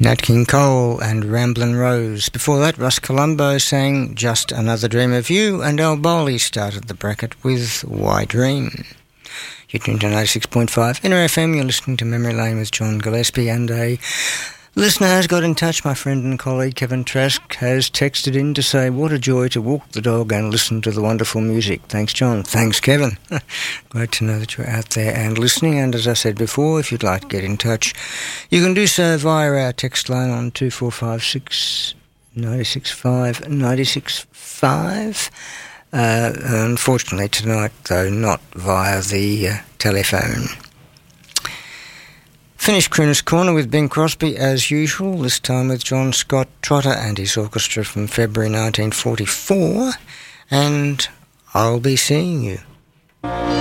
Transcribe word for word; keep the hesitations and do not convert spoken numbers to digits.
Nat King Cole and Ramblin' Rose. Before that, Russ Columbo sang Just Another Dream of You, and Al Bowley started the bracket with Why Dream. You're tuned to ninety-six point five N R F M. You're listening to Memory Lane with John Gillespie, and a listener has got in touch. My friend and colleague Kevin Trask has texted in to say, what a joy to walk the dog and listen to the wonderful music. Thanks, John. Thanks, Kevin. Great to know that you're out there and listening. And as I said before, if you'd like to get in touch, you can do so via our text line on two four five six, nine six five, nine six five. Uh, unfortunately tonight, though, not via the uh, telephone. Finish Crooner's Corner with Bing Crosby as usual, this time with John Scott Trotter and his orchestra from February nineteen forty-four, and I'll Be Seeing You.